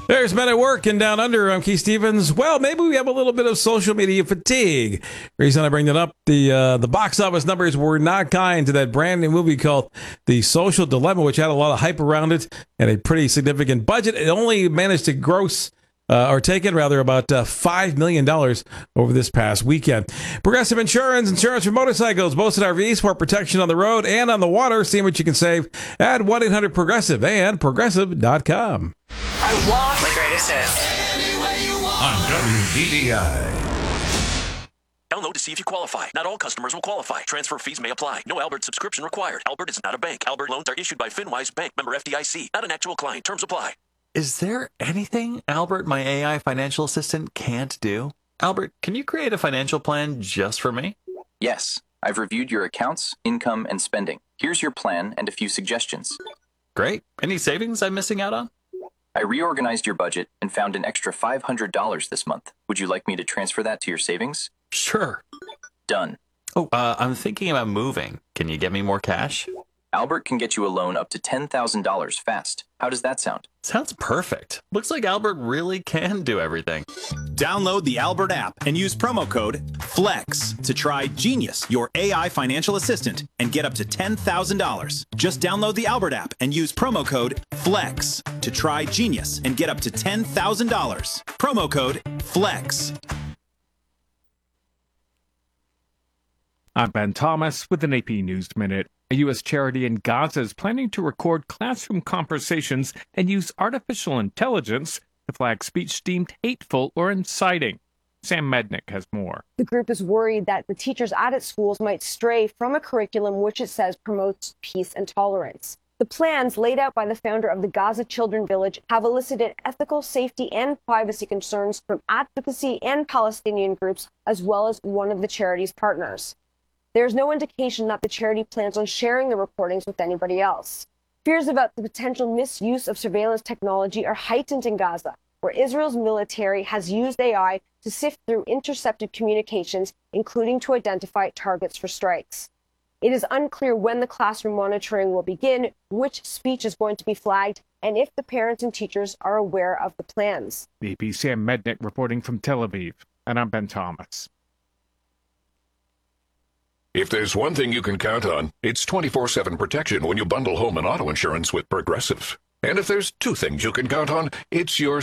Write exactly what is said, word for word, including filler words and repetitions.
There's Men at Work and Down Under. I'm Keith Stevens. Well, maybe we have a little bit of social media fatigue. Reason I bring that up, the uh, the box office numbers were not kind to that brand new movie called The Social Dilemma, which had a lot of hype around it and a pretty significant budget. It only managed to gross Uh, or take in rather about uh, five million dollars over this past weekend. Progressive Insurance, insurance for motorcycles, boats and R Vs for protection on the road and on the water. See what you can save at one eight hundred progressive and progressive dot com. I want the greatest hits. On W D D I. Download to see if you qualify. Not all customers will qualify. Transfer fees may apply. No Albert subscription required. Albert is not a bank. Albert loans are issued by FinWise Bank, member F D I C. Not an actual client. Terms apply. Is there anything Albert, my A I financial assistant, can't do? Albert, can you create a financial plan just for me? Yes. I've reviewed your accounts, income, and spending. Here's your plan and a few suggestions. Great. Any savings I'm missing out on? I reorganized your budget and found an extra five hundred dollars this month. Would you like me to transfer that to your savings? Sure. Done. Oh, uh, I'm thinking about moving. Can you get me more cash? Albert can get you a loan up to ten thousand dollars fast. How does that sound? Sounds perfect. Looks like Albert really can do everything. Download the Albert app and use promo code FLEX to try Genius, your A I financial assistant, and get up to ten thousand dollars. Just download the Albert app and use promo code FLEX to try Genius and get up to ten thousand dollars. Promo code FLEX. I'm Ben Thomas with an A P News Minute. A U S charity in Gaza is planning to record classroom conversations and use artificial intelligence to flag speech deemed hateful or inciting. Sam Mednick has more. The group is worried that the teachers at its schools might stray from a curriculum which it says promotes peace and tolerance. The plans laid out by the founder of the Gaza Children Village have elicited ethical, safety, and privacy concerns from advocacy and Palestinian groups, as well as one of the charity's partners. There is no indication that the charity plans on sharing the recordings with anybody else. Fears about the potential misuse of surveillance technology are heightened in Gaza, where Israel's military has used A I to sift through intercepted communications, including to identify targets for strikes. It is unclear when the classroom monitoring will begin, which speech is going to be flagged, and if the parents and teachers are aware of the plans. A P Sam Mednick reporting from Tel Aviv, and I'm Ben Thomas. If there's one thing you can count on, it's twenty-four seven protection when you bundle home and auto insurance with Progressive. And if there's two things you can count on, it's your